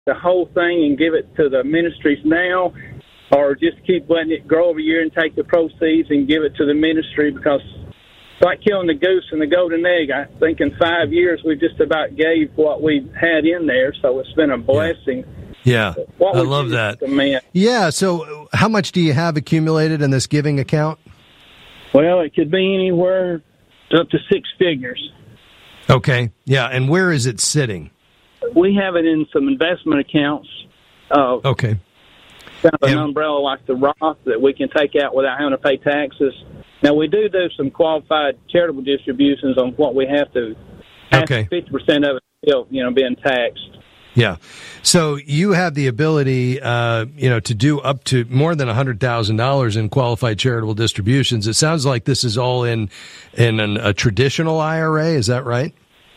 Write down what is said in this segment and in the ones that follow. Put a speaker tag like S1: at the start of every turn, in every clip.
S1: the whole thing and give it to the ministries now, or just keep letting it grow over a year and take the proceeds and give it to the ministry? Because it's like killing the goose and the golden egg. I think in 5 years we just about gave what we had in there, so it's been a blessing.
S2: Yeah, I love that. Yeah, so how much do you have accumulated in this giving account?
S1: Well, it could be anywhere up to 6 figures.
S2: Okay, yeah, and where is it sitting?
S1: We have it in some investment accounts.
S2: Okay.
S1: Kind of an umbrella like the Roth that we can take out without having to pay taxes. Now, we do some qualified charitable distributions on what we have to.
S2: Okay.
S1: 50% of it still, being taxed.
S2: Yeah. So you have the ability, to do up to more than $100,000 in qualified charitable distributions. It sounds like this is all in a traditional IRA. Is that right?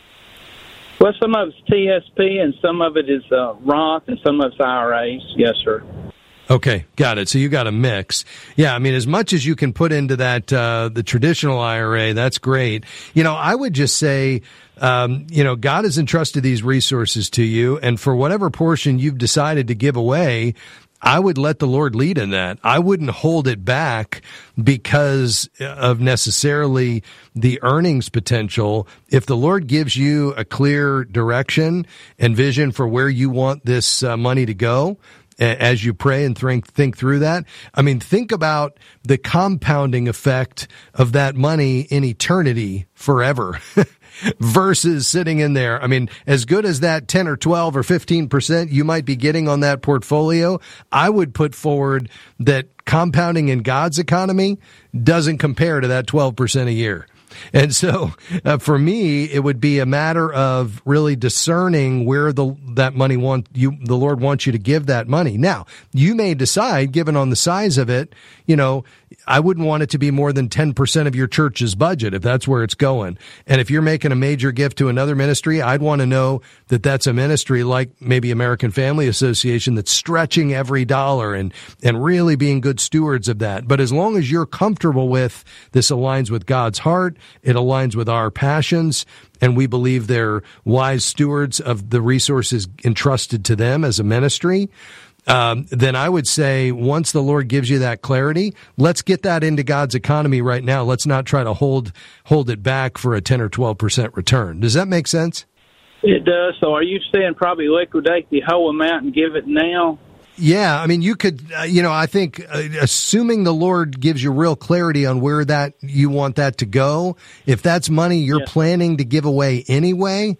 S1: Well, some of it's TSP and some of it is Roth and some of it's IRAs. Yes, sir.
S2: Okay, got it. So you got a mix. Yeah, I mean, as much as you can put into that, the traditional IRA, that's great. I would just say, God has entrusted these resources to you, and for whatever portion you've decided to give away, I would let the Lord lead in that. I wouldn't hold it back because of necessarily the earnings potential. If the Lord gives you a clear direction and vision for where you want this money to go, as you pray and think through that, I mean, think about the compounding effect of that money in eternity forever versus sitting in there. I mean, as good as that 10 or 12 or 15% you might be getting on that portfolio, I would put forward that compounding in God's economy doesn't compare to that 12% a year. And so, for me, it would be a matter of really discerning where that money the Lord wants you to give that money. Now, you may decide, given on the size of it, I wouldn't want it to be more than 10% of your church's budget if that's where it's going. And if you're making a major gift to another ministry, I'd want to know that that's a ministry like maybe American Family Association that's stretching every dollar and really being good stewards of that. But as long as you're comfortable with this aligns with God's heart, it aligns with our passions, and we believe they're wise stewards of the resources entrusted to them as a ministry, then I would say once the Lord gives you that clarity, let's get that into God's economy right now. Let's not try to hold it back for a 10 or 12% return. Does that make sense?
S1: It does. So are you saying probably liquidate the whole amount and give it now?
S2: Yeah, I mean, you could, I think, assuming the Lord gives you real clarity on where that you want that to go, if that's money you're planning to give away anyway,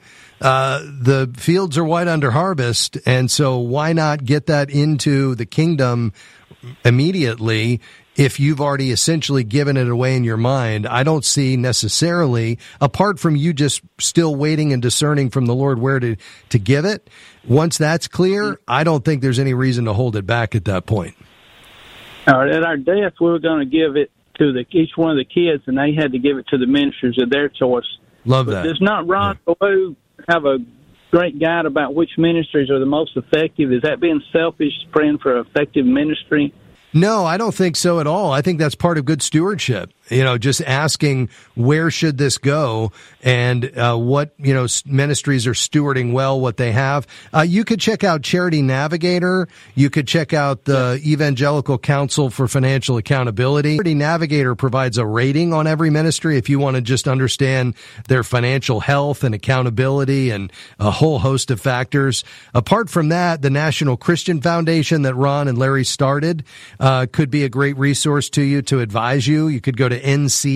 S2: the fields are white under harvest, and so why not get that into the kingdom immediately if you've already essentially given it away in your mind? I don't see necessarily, apart from you just still waiting and discerning from the Lord where to give it, once that's clear, I don't think there's any reason to hold it back at that point.
S1: All right, at our death, we were going to give it to each one of the kids, and they had to give it to the ministers of their choice.
S2: Love that.
S1: Does not Ron Ballou have a great guide about which ministries are the most effective? Is that being selfish, praying for effective ministry?
S2: No, I don't think so at all. I think that's part of good stewardship. Just asking where should this go and what, ministries are stewarding well what they have. You could check out Charity Navigator. You could check out the Evangelical Council for Financial Accountability. Charity Navigator provides a rating on every ministry if you want to just understand their financial health and accountability and a whole host of factors. Apart from that, the National Christian Foundation that Ron and Larry started could be a great resource to you to advise you. You could go to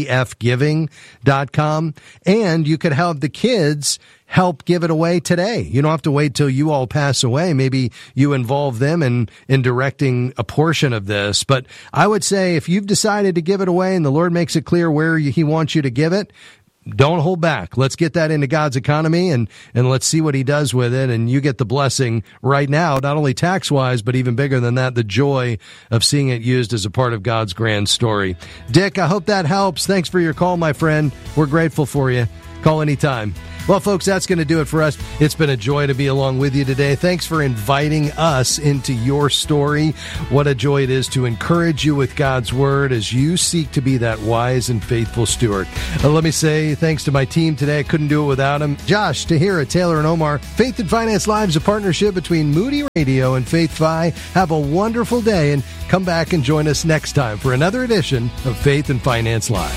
S2: ncfgiving.com, and you could have the kids help give it away today. You don't have to wait till you all pass away. Maybe you involve them in directing a portion of this. But I would say if you've decided to give it away and the Lord makes it clear where He wants you to give it, don't hold back. Let's get that into God's economy and let's see what He does with it. And you get the blessing right now, not only tax-wise, but even bigger than that, the joy of seeing it used as a part of God's grand story. Dick, I hope that helps. Thanks for your call, my friend. We're grateful for you. Call anytime. Well, folks, that's going to do it for us. It's been a joy to be along with you today. Thanks for inviting us into your story. What a joy it is to encourage you with God's Word as you seek to be that wise and faithful steward. Let me say thanks to my team today. I couldn't do it without them. Josh, Tahira, Taylor, and Omar. Faith and Finance Live is a partnership between Moody Radio and Faith Fi. Have a wonderful day and come back and join us next time for another edition of Faith and Finance Live.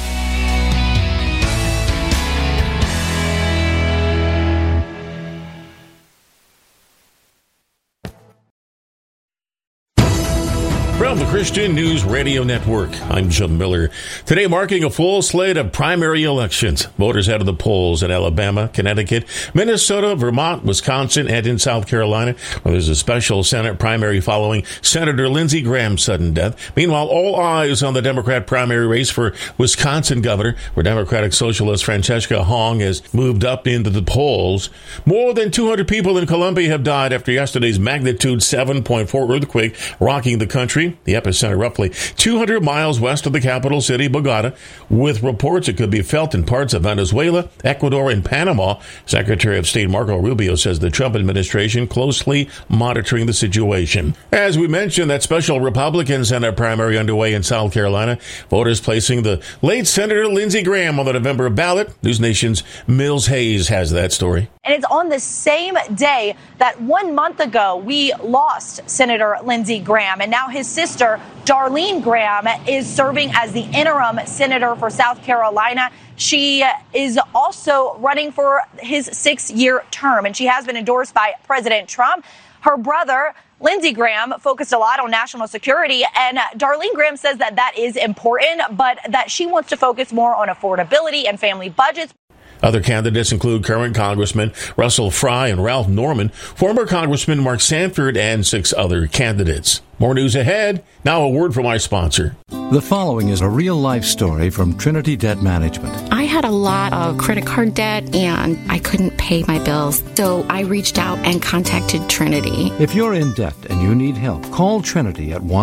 S3: From the Christian News Radio Network, I'm Jim Miller. Today marking a full slate of primary elections. Voters head to the polls in Alabama, Connecticut, Minnesota, Vermont, Wisconsin, and in South Carolina, where there's a special Senate primary following Senator Lindsey Graham's sudden death. Meanwhile, all eyes on the Democrat primary race for Wisconsin governor, where Democratic Socialist Francesca Hong has moved up into the polls. More than 200 people in Colombia have died after yesterday's magnitude 7.4 earthquake rocking the country. The epicenter roughly 200 miles west of the capital city, Bogota, with reports it could be felt in parts of Venezuela, Ecuador, and Panama. Secretary of State Marco Rubio says the Trump administration closely monitoring the situation. As we mentioned, that special Republican Senate primary underway in South Carolina, voters placing the late Senator Lindsey Graham on the November ballot. News Nation's Mills Hayes has that story.
S4: And it's on the same day that 1 month ago we lost Senator Lindsey Graham, and now his sister, Darlene Graham, is serving as the interim senator for South Carolina. She is also running for his 6-year term, and she has been endorsed by President Trump. Her brother, Lindsey Graham, focused a lot on national security, and Darlene Graham says that that is important, but that she wants to focus more on affordability and family budgets.
S3: Other candidates include current Congressman Russell Fry and Ralph Norman, former Congressman Mark Sanford, and 6 other candidates. More news ahead. Now a word from our sponsor.
S5: The following is a real-life story from Trinity Debt Management.
S6: I had a lot of credit card debt, and I couldn't pay my bills, so I reached out and contacted Trinity.
S5: If you're in debt and you need help, call Trinity at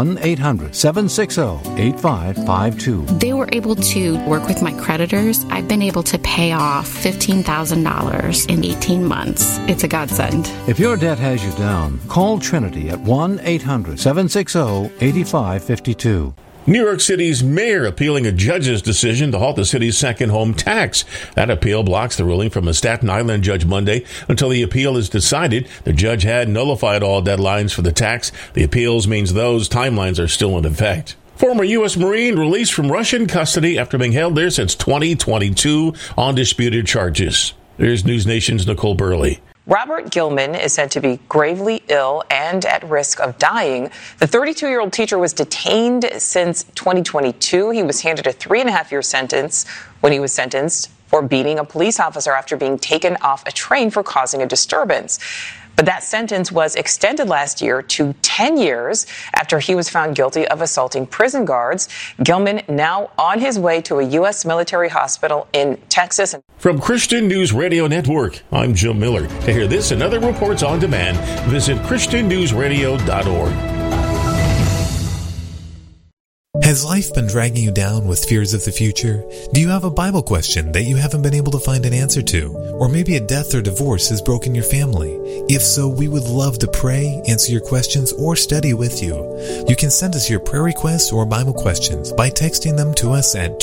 S5: 1-800-760-8552.
S6: They were able to work with my creditors. I've been able to pay off $15,000 in 18 months. It's a godsend.
S5: If your debt has you down, call Trinity at 1-800-760-8552.
S3: New York City's mayor appealing a judge's decision to halt the city's second home tax. That appeal blocks the ruling from a Staten Island judge Monday until the appeal is decided. The judge had nullified all deadlines for the tax. The appeals means those timelines are still in effect. Former U.S. Marine released from Russian custody after being held there since 2022 on disputed charges. There's News Nation's Nicole Burley.
S7: Robert Gilman is said to be gravely ill and at risk of dying. The 32-year-old teacher was detained since 2022. He was handed a 3.5-year sentence when he was sentenced for beating a police officer after being taken off a train for causing a disturbance. But that sentence was extended last year to 10 years after he was found guilty of assaulting prison guards. Gilman now on his way to a U.S. military hospital in Texas.
S3: From Christian News Radio Network, I'm Jim Miller. To hear this and other reports on demand, visit ChristianNewsRadio.org.
S8: Has life been dragging you down with fears of the future? Do you have a Bible question that you haven't been able to find an answer to? Or maybe a death or divorce has broken your family? If so, we would love to pray, answer your questions, or study with you. You can send us your prayer requests or Bible questions by texting them to us at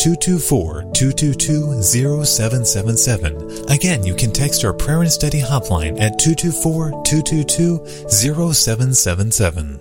S8: 224-222-0777. Again, you can text our prayer and study hotline at 224-222-0777.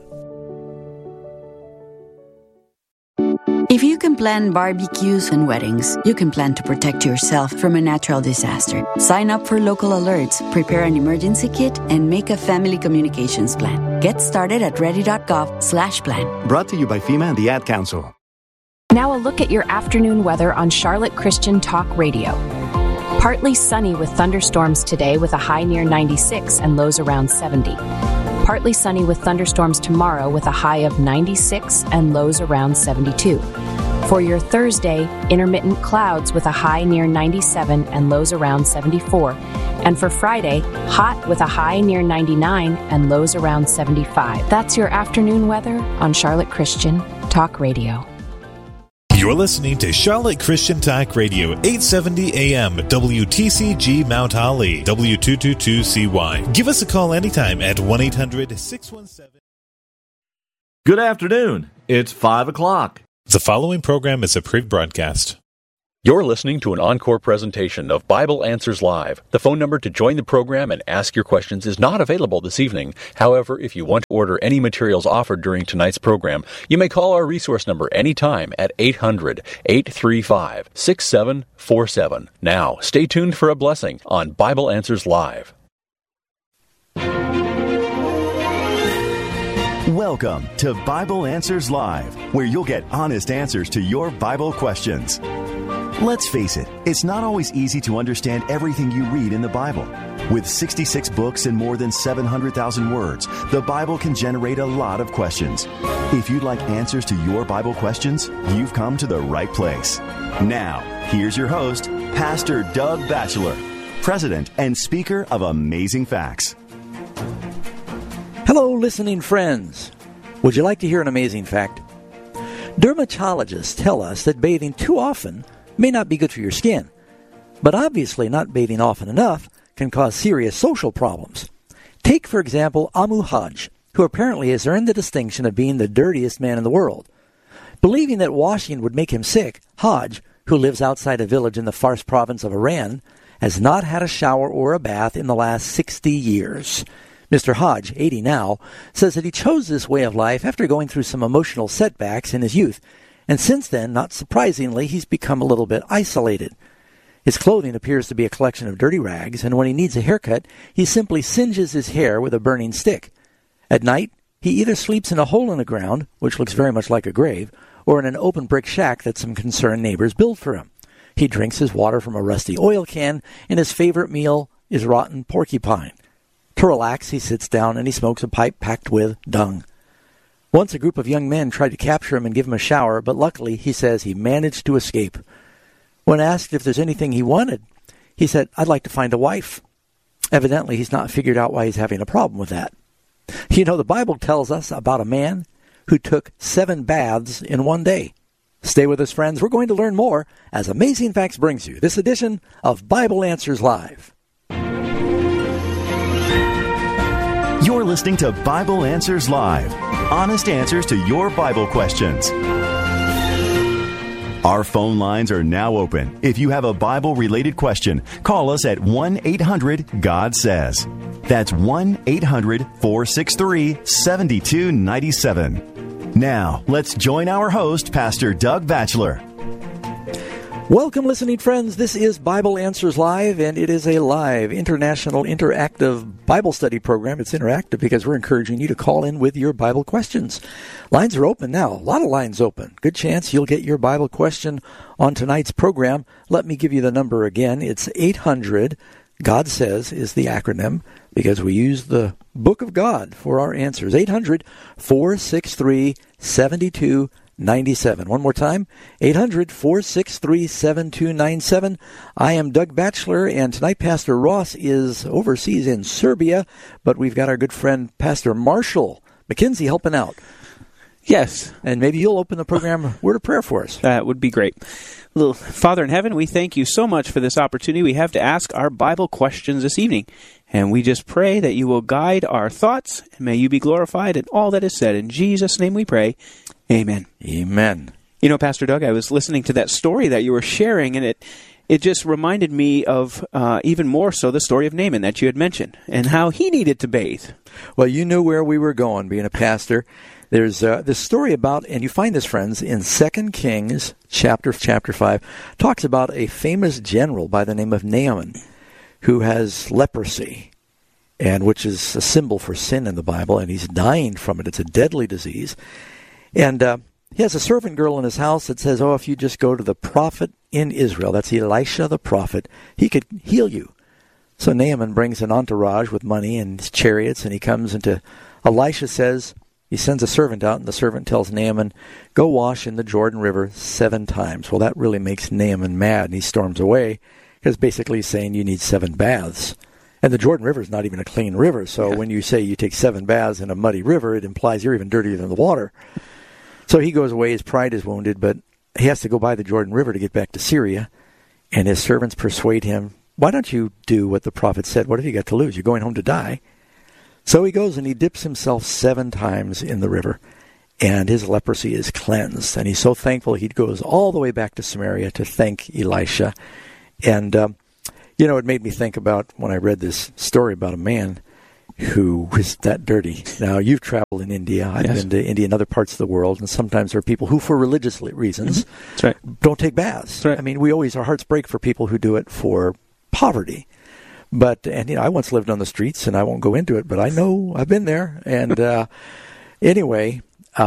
S9: If you can plan barbecues and weddings, you can plan to protect yourself from a natural disaster. Sign up for local alerts, prepare an emergency kit, and make a family communications plan. Get started at ready.gov/plan.
S10: Brought to you by FEMA and the Ad Council.
S11: Now a look at your afternoon weather on Charlotte Christian Talk Radio. Partly sunny with thunderstorms today with a high near 96 and lows around 70. Partly sunny with thunderstorms tomorrow with a high of 96 and lows around 72. For your Thursday, intermittent clouds with a high near 97 and lows around 74. And for Friday, hot with a high near 99 and lows around 75. That's your afternoon weather on Charlotte Christian Talk Radio.
S8: You're listening to Charlotte Christian Talk Radio, 870 AM, WTCG Mount Holly, W222CY. Give us a call anytime at 1-800-617.
S12: Good afternoon. It's 5 o'clock.
S8: The following program is a pre-broadcast.
S13: You're listening to an encore presentation of Bible Answers Live. The phone number to join the program and ask your questions is not available this evening. However, if you want to order any materials offered during tonight's program, you may call our resource number anytime at 800-835-6747. Now, stay tuned for a blessing on Bible Answers Live.
S10: Welcome to Bible Answers Live, where you'll get honest answers to your Bible questions. Let's face it, it's not always easy to understand everything you read in the Bible. With 66 books and more than 700,000 words, the Bible can generate a lot of questions. If you'd like answers to your Bible questions, you've come to the right place. Now, here's your host, Pastor Doug Batchelor, President and Speaker of Amazing Facts.
S14: Hello, listening friends. Would you like to hear an amazing fact? Dermatologists tell us that bathing too often may not be good for your skin, but obviously not bathing often enough can cause serious social problems. Take, for example, Amu Haj, who apparently has earned the distinction of being the dirtiest man in the world. Believing that washing would make him sick, Haj, who lives outside a village in the Fars province of Iran, has not had a shower or a bath in the last 60 years. Mr. Haj, 80 now, says that he chose this way of life after going through some emotional setbacks in his youth. And since then, not surprisingly, he's become a little bit isolated. His clothing appears to be a collection of dirty rags, and when he needs a haircut, he simply singes his hair with a burning stick. At night, he either sleeps in a hole in the ground, which looks very much like a grave, or in an open brick shack that some concerned neighbors build for him. He drinks his water from a rusty oil can, and his favorite meal is rotten porcupine. To relax, he sits down and he smokes a pipe packed with dung. Once a group of young men tried to capture him and give him a shower, but luckily, he says, he managed to escape. When asked if there's anything he wanted, he said, "I'd like to find a wife." Evidently, he's not figured out why he's having a problem with that. You know, the Bible tells us about a man who took 7 baths in one day. Stay with us, friends. We're going to learn more as Amazing Facts brings you this edition of Bible Answers Live.
S10: You're listening to Bible Answers Live. Honest answers to your Bible questions. Our phone lines are now open. If you have a Bible-related question, call us at 1-800-GOD-SAYS. That's 1-800-463-7297. Now, let's join our host, Pastor Doug Batchelor.
S14: Welcome, listening friends. This is Bible Answers Live, and it is a live international interactive Bible study program. It's interactive because we're encouraging you to call in with your Bible questions. Lines are open now. A lot of lines open. Good chance you'll get your Bible question on tonight's program. Let me give you the number again. It's 800. God Says is the acronym because we use the Book of God for our answers. 800-463-7297. 97. One more time, 800-463-7297. I am Doug Batchelor, and tonight Pastor Ross is overseas in Serbia, but we've got our good friend Pastor Marshall McKenzie helping out.
S15: Yes.
S14: And maybe you'll open the program word of prayer for us.
S15: That would be great. Little Father in heaven, we thank you so much for this opportunity we have to ask our Bible questions this evening. And we just pray that you will guide our thoughts, and may you be glorified in all that is said. In Jesus' name we pray. Amen.
S14: Amen.
S15: You know, Pastor Doug, I was listening to that story that you were sharing, and it just reminded me of even more so the story of Naaman that you had mentioned and how he needed to bathe.
S14: Well, you knew where we were going, being a pastor. There's this story about, and you find this, friends, in 2 Kings chapter 5, talks about a famous general by the name of Naaman who has leprosy, and which is a symbol for sin in the Bible, and he's dying from it. It's a deadly disease. And he has a servant girl in his house that says, if you just go to the prophet in Israel, that's Elisha the prophet, he could heal you. So Naaman brings an entourage with money and his chariots, and he comes into, Elisha says, he sends a servant out, and the servant tells Naaman, go wash in the Jordan River 7 times. Well, that really makes Naaman mad, and he storms away, because basically he's saying you need 7 baths. And the Jordan River is not even a clean river, so when you say you take 7 baths in a muddy river, it implies you're even dirtier than the water. So he goes away, his pride is wounded, but he has to go by the Jordan River to get back to Syria, and his servants persuade him, why don't you do what the prophet said? What have you got to lose? You're going home to die. So he goes and he dips himself 7 times in the river, and his leprosy is cleansed. And he's so thankful he goes all the way back to Samaria to thank Elisha. And, it made me think about when I read this story about a man who was that dirty. Now, you've traveled in India. I've been to India and other parts of the world, and sometimes there are people who, for religious reasons,
S15: That's right.
S14: don't take baths.
S15: That's right.
S14: I mean, our hearts break for people who do it for poverty. But, I once lived on the streets, and I won't go into it, but I know I've been there. And anyway,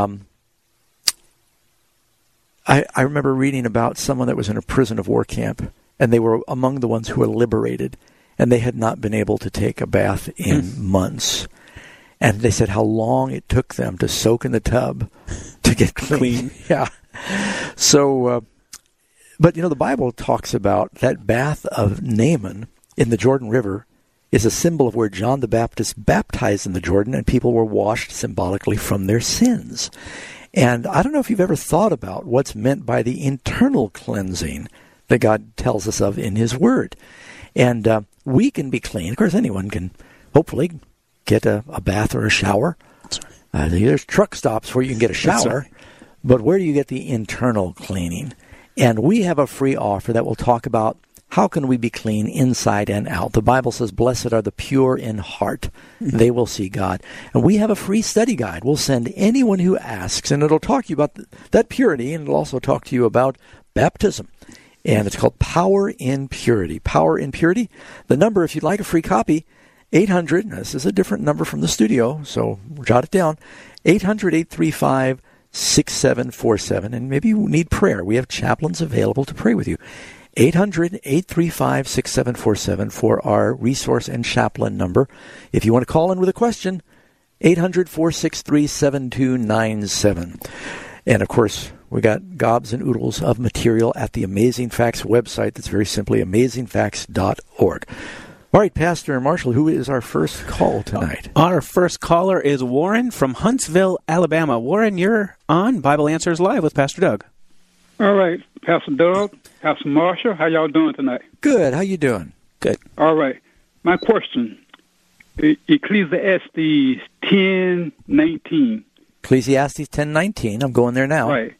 S14: I remember reading about someone that was in a prison of war camp, and they were among the ones who were liberated, and they had not been able to take a bath in months. And they said how long it took them to soak in the tub to get clean. Yeah. So, but the Bible talks about that bath of Naaman in the Jordan River is a symbol of where John the Baptist baptized in the Jordan, and people were washed symbolically from their sins. And I don't know if you've ever thought about what's meant by the internal cleansing that God tells us of in His Word. And we can be clean. Of course, anyone can hopefully get a bath or a shower.
S15: That's right.
S14: There's truck stops where you can get a shower. Right. But where do you get the internal cleaning? And we have a free offer that will talk about how can we be clean inside and out. The Bible says, blessed are the pure in heart. They will see God. And we have a free study guide. We'll send anyone who asks, and it'll talk to you about that purity, and it'll also talk to you about baptism. And it's called Power in Purity. Power in Purity. The number, if you'd like a free copy, 800, this is a different number from the studio, so jot it down, 800-835-6747. And maybe you need prayer. We have chaplains available to pray with you. 800-835-6747 for our resource and chaplain number. If you want to call in with a question, 800-463-7297. And, of course, we got gobs and oodles of material at the Amazing Facts website. That's very simply amazingfacts.org. All right, Pastor and Marshall, who is our first call tonight?
S15: Our first caller is Warren from Huntsville, Alabama. Warren, you're on Bible Answers Live with Pastor Doug.
S16: All right, Pastor Doug, Pastor Marshall, how y'all doing tonight?
S14: Good. How you doing?
S15: Good.
S16: All right. My question, Ecclesiastes 10:19.
S14: Ecclesiastes 10:19. I'm going there now.
S16: Right.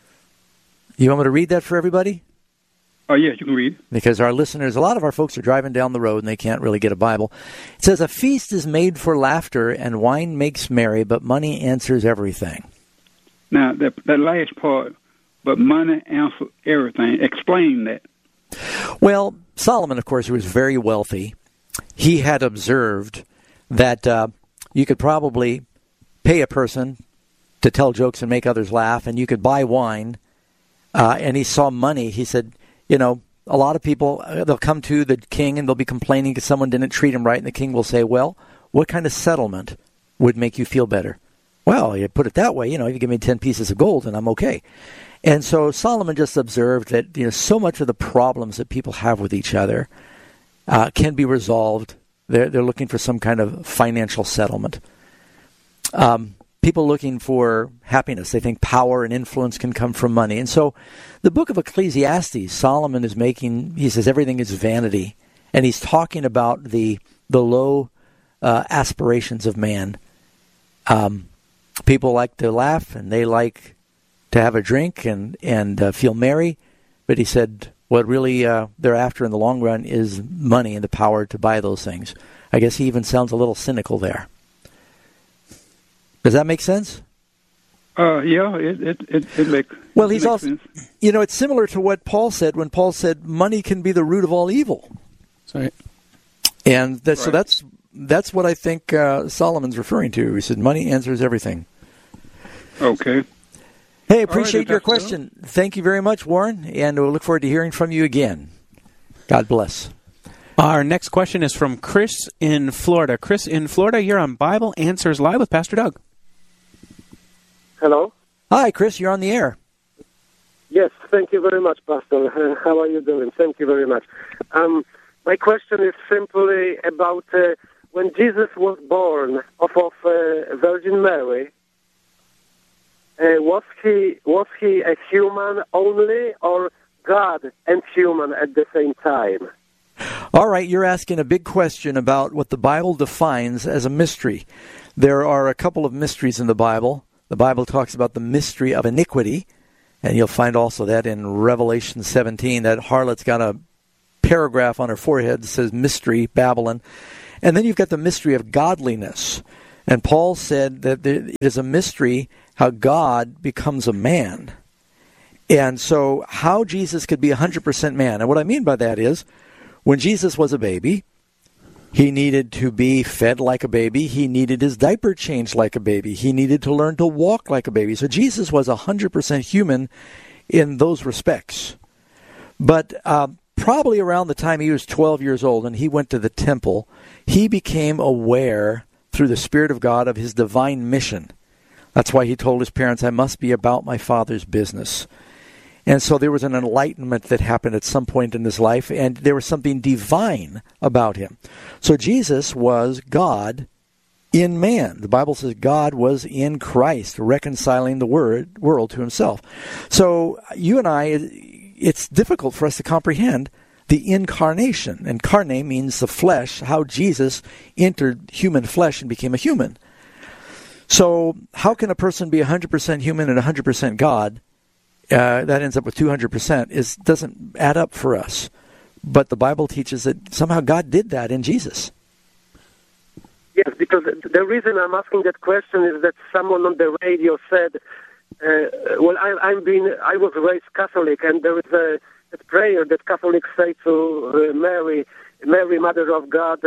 S14: You want me to read that for everybody?
S16: Oh, yes, you can read.
S14: Because our listeners, a lot of our folks are driving down the road and they can't really get a Bible. It says, a feast is made for laughter and wine makes merry, but money answers everything.
S16: Now, that last part, but money answers everything. Explain that.
S14: Well, Solomon, of course, who was very wealthy, he had observed that you could probably pay a person to tell jokes and make others laugh, and you could buy wine, and he saw money. He said, a lot of people, they'll come to the king and they'll be complaining because someone didn't treat him right, and the king will say, well, what kind of settlement would make you feel better? Well, you put it that way, if you give me 10 pieces of gold and I'm okay. And so Solomon just observed that so much of the problems that people have with each other can be resolved. They're looking for some kind of financial settlement. People looking for happiness, they think power and influence can come from money. And so the book of Ecclesiastes, Solomon is he says everything is vanity. And he's talking about the low aspirations of man. People like to laugh and they like to have a drink and feel merry. But he said what really they're after in the long run is money and the power to buy those things. I guess he even sounds a little cynical there. Does that make sense?
S16: Yeah, it makes.
S14: Well, he's
S16: makes
S14: also,
S16: sense.
S14: It's similar to what Paul said when Paul said money can be the root of all evil.
S15: That's right.
S14: And so that's what I think Solomon's referring to. He said money answers everything.
S16: Okay.
S14: Hey, appreciate your question. Thank you very much, Warren, and we'll look forward to hearing from you again. God bless.
S15: Our next question is from Chris in Florida. Chris in Florida, you're on Bible Answers Live with Pastor Doug.
S17: Hello.
S14: Hi, Chris. You're on the air.
S17: Yes, thank you very much, Pastor. How are you doing? Thank you very much. My question is simply about when Jesus was born of Virgin Mary. was he a human only, or God and human at the same time?
S14: All right, you're asking a big question about what the Bible defines as a mystery. There are a couple of mysteries in the Bible. The Bible talks about the mystery of iniquity, and you'll find also that in Revelation 17, that harlot's got a paragraph on her forehead that says mystery, Babylon. And then you've got the mystery of godliness. And Paul said that it is a mystery how God becomes a man. And so how Jesus could be 100% man. And what I mean by that is, when Jesus was a baby, he needed to be fed like a baby. He needed his diaper changed like a baby. He needed to learn to walk like a baby. So Jesus was 100% human in those respects. But probably around the time he was 12 years old and he went to the temple, he became aware through the Spirit of God of his divine mission. That's why he told his parents, I must be about my Father's business. And so there was an enlightenment that happened at some point in his life, and there was something divine about him. So Jesus was God in man. The Bible says God was in Christ, reconciling the world to himself. So you and I, it's difficult for us to comprehend the incarnation. And carne means the flesh, how Jesus entered human flesh and became a human. So how can a person be 100% human and 100% God? That ends up with 200%. It doesn't add up for us. But the Bible teaches that somehow God did that in Jesus.
S17: Yes, because the reason I'm asking that question is that someone on the radio said, I was raised Catholic, and there is a prayer that Catholics say to Mary, Mother of God,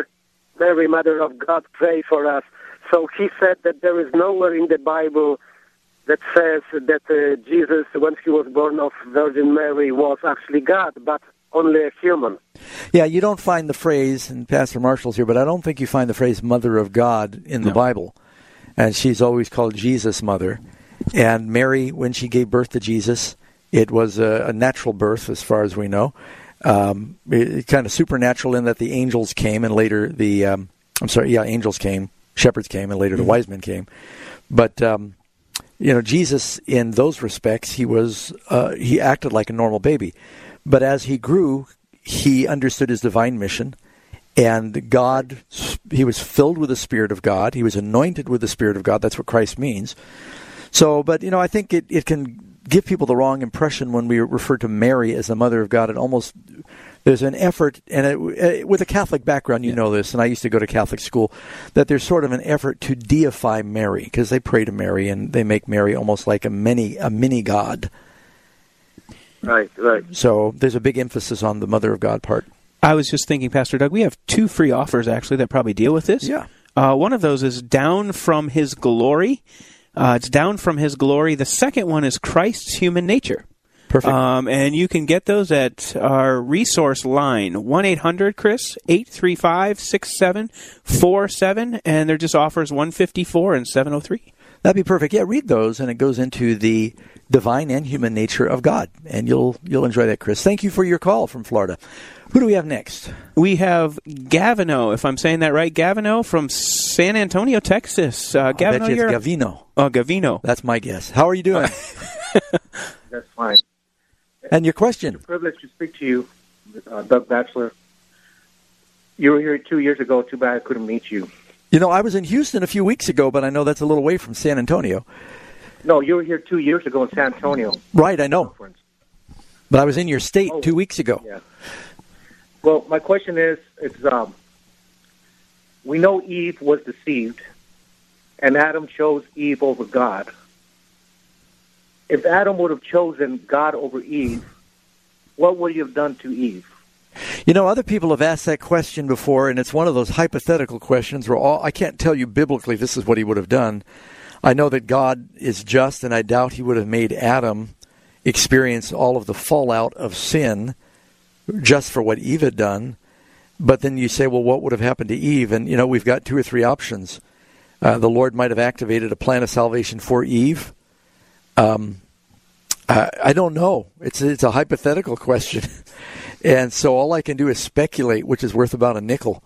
S17: pray for us. So he said that there is nowhere in the Bible that says that Jesus, when he was born of Virgin Mary, was actually God, but only a human.
S14: Yeah, you don't find the phrase, and Pastor Marshall's here, but I don't think you find the phrase Mother of God in the Bible. And she's always called Jesus Mother. And Mary, when she gave birth to Jesus, it was a natural birth as far as we know. It kind of supernatural in that the angels came, and later angels came, shepherds came, and later the wise men came. But Jesus, in those respects, he acted like a normal baby. But as he grew, he understood his divine mission, and he was filled with the Spirit of God. He was anointed with the Spirit of God. That's what Christ means. So, but, I think it can give people the wrong impression when we refer to Mary as the Mother of God. It almost, there's an effort, and with a Catholic background, you know this, and I used to go to Catholic school, that there's sort of an effort to deify Mary, because they pray to Mary, and they make Mary almost like a mini God.
S17: Right.
S14: So there's a big emphasis on the Mother of God part.
S15: I was just thinking, Pastor Doug, we have 2 free offers, actually, that probably deal with this.
S14: Yeah.
S15: One of those is Down from His Glory. It's Down from His Glory. The second one is Christ's Human Nature.
S14: Perfect.
S15: And you can get those at our resource line, 1-800-CHRIS, 835-6747, and they're just offers $154 and $703.
S14: That'd be perfect. Yeah, read those, and it goes into the divine and human nature of God, and you'll enjoy that, Chris. Thank you for your call from Florida. Who do we have next?
S15: We have Gavino, if I'm saying that right. Gavino from San Antonio, Texas.
S14: Gavino, I bet you it's Gavino.
S15: Oh, Gavino.
S14: That's my guess. How are you doing?
S18: That's fine.
S14: And your question?
S18: It's a privilege to speak to you, Doug Batchelor. You were here 2 years ago. Too bad I couldn't meet you.
S14: I was in Houston a few weeks ago, but I know that's a little away from San Antonio.
S18: No, you were here 2 years ago in San Antonio.
S14: Right, I know. Conference. But I was in your state 2 weeks ago.
S18: Yeah. Well, my question is, we know Eve was deceived, and Adam chose Eve over God. If Adam would have chosen God over Eve, what would he have done to Eve?
S14: Other people have asked that question before, and it's one of those hypothetical questions where I can't tell you biblically this is what he would have done. I know that God is just, and I doubt he would have made Adam experience all of the fallout of sin just for what Eve had done. But then you say, well, what would have happened to Eve? And, we've got 2 or 3 options. The Lord might have activated a plan of salvation for Eve. I don't know. It's a hypothetical question. And so all I can do is speculate, which is worth about a nickel.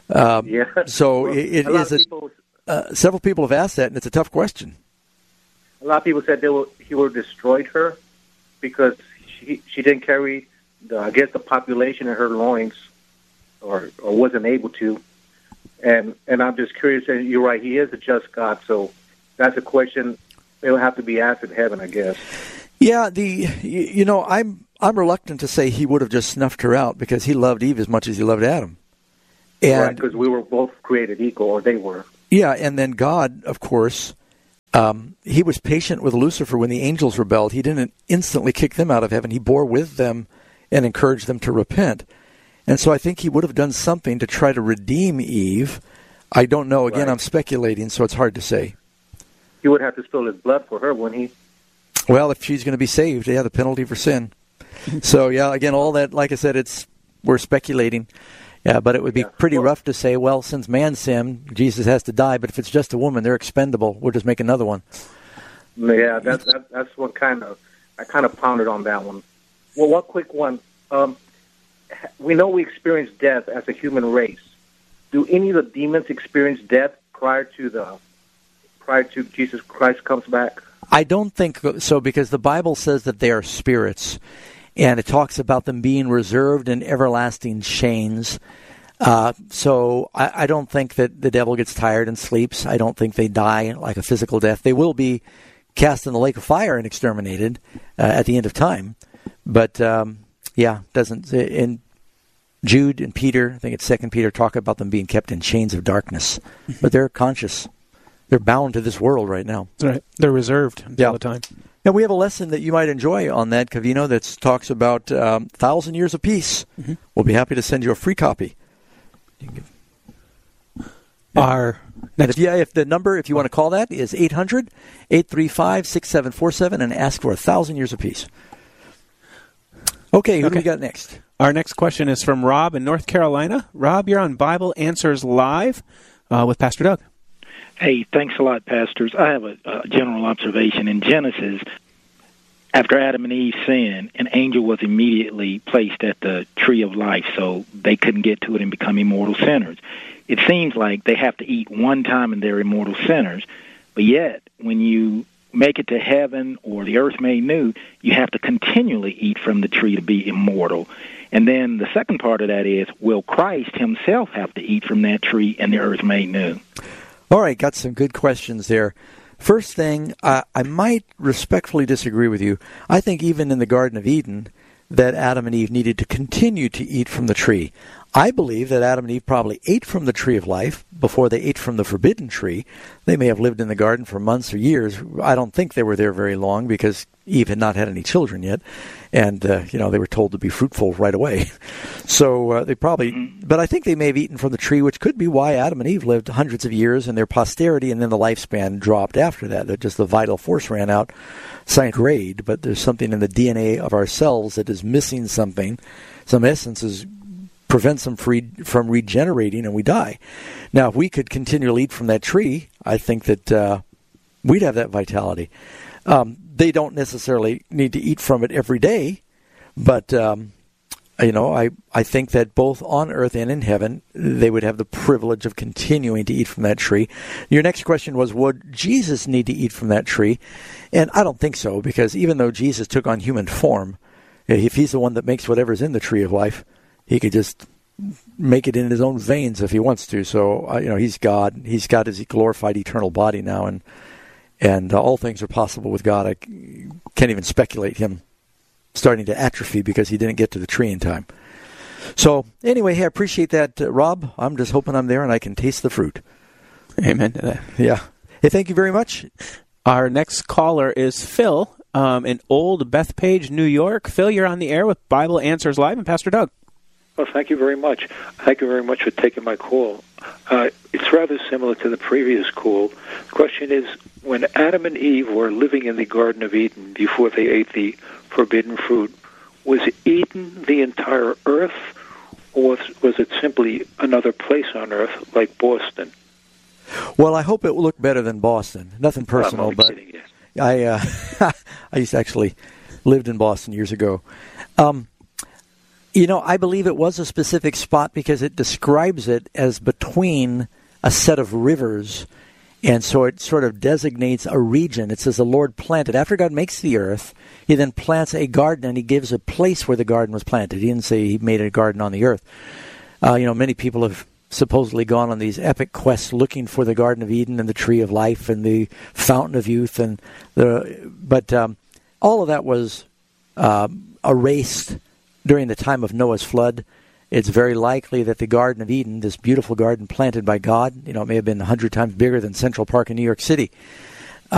S18: Yeah.
S14: So it is several people have asked that, and it's a tough question.
S18: a lot of people said he would have destroyed her because she didn't carry, the population in her loins, or wasn't able to. And I'm just curious, and you're right, he is a just God, so that's a question that will have to be asked in heaven, I guess.
S14: Yeah, I'm reluctant to say he would have just snuffed her out because he loved Eve as much as he loved Adam. And,
S18: right, because we were both created equal, or they were.
S14: Yeah, and then God, of course, he was patient with Lucifer when the angels rebelled. He didn't instantly kick them out of heaven. He bore with them and encouraged them to repent. And so I think he would have done something to try to redeem Eve. I don't know. Again, right. I'm speculating, so it's hard to say.
S18: He would have to spill his blood for her, wouldn't he?
S14: Well, if she's going to be saved, yeah, the penalty for sin. So, yeah, again, all that, like I said, we're speculating. Yeah, but it would be pretty rough to say, well, since man sinned, Jesus has to die. But if it's just a woman, they're expendable. We'll just make another one.
S18: Yeah, that's what I kind of pondered on that one. Well, one quick one. We know we experience death as a human race. Do any of the demons experience death prior to Jesus Christ comes back?
S14: I don't think so, because the Bible says that they are spirits, and it talks about them being reserved in everlasting chains. So I don't think that the devil gets tired and sleeps. I don't think they die like a physical death. They will be cast in the lake of fire and exterminated at the end of time. But doesn't in Jude and Peter, I think it's 2 Peter, talk about them being kept in chains of darkness. But they're conscious. They're bound to this world right now.
S15: That's right. They're reserved all the time.
S14: Now, we have a lesson that you might enjoy on that, Covino, that talks about 1,000 Years of Peace. Mm-hmm. We'll be happy to send you a free copy. If the number, if you want to call that, is 800-835-6747 and ask for 1,000 Years of Peace. Okay, who do we got next?
S15: Our next question is from Rob in North Carolina. Rob, you're on Bible Answers Live with Pastor Doug.
S19: Hey, thanks a lot, pastors. I have a general observation. In Genesis, after Adam and Eve sinned, an angel was immediately placed at the tree of life so they couldn't get to it and become immortal sinners. It seems like they have to eat one time and they're immortal sinners, but yet when you make it to heaven or the earth made new, you have to continually eat from the tree to be immortal. And then the second part of that is, will Christ himself have to eat from that tree and the earth made new?
S14: All right, got some good questions there. First thing, I might respectfully disagree with you. I think even in the Garden of Eden that Adam and Eve needed to continue to eat from the tree. I believe that Adam and Eve probably ate from the tree of life before they ate from the forbidden tree. They may have lived in the garden for months or years. I don't think they were there very long because Eve had not had any children yet. And, they were told to be fruitful right away. So they probably, but I think they may have eaten from the tree, which could be why Adam and Eve lived hundreds of years and their posterity, and then the lifespan dropped after that. Just the vital force ran out, science grade, but there's something in the DNA of our cells that is missing something. Some essences prevents them from regenerating, and we die. Now, if we could continually eat from that tree, I think that we'd have that vitality. They don't necessarily need to eat from it every day, but I think that both on earth and in heaven, they would have the privilege of continuing to eat from that tree. Your next question was, would Jesus need to eat from that tree? And I don't think so, because even though Jesus took on human form, if he's the one that makes whatever's in the tree of life, he could just make it in his own veins if he wants to. So, he's God. He's got his glorified eternal body now, and all things are possible with God. I can't even speculate him starting to atrophy because he didn't get to the tree in time. So, anyway, hey, I appreciate that, Rob. I'm just hoping I'm there and I can taste the fruit.
S15: Amen to that.
S14: Yeah. Hey, thank you very much.
S15: Our next caller is Phil in Old Bethpage, New York. Phil, you're on the air with Bible Answers Live and Pastor Doug.
S20: Well, thank you very much. Thank you very much for taking my call. It's rather similar to the previous call. The question is, when Adam and Eve were living in the Garden of Eden before they ate the forbidden fruit, was Eden the entire earth, or was it simply another place on earth like Boston?
S14: Well, I hope it will look better than Boston. Nothing personal, but kidding, yes. I used to actually lived in Boston years ago. I believe it was a specific spot because it describes it as between a set of rivers, And so it sort of designates a region. It says the Lord planted. After God makes the earth, he then plants a garden, and he gives a place where the garden was planted. He didn't say he made a garden on the earth. Many people have supposedly gone on these epic quests looking for the Garden of Eden and the Tree of Life and the Fountain of Youth. But all of that was erased during the time of Noah's flood. It's very likely that the Garden of Eden, this beautiful garden planted by God, it may have been 100 times bigger than Central Park in New York City.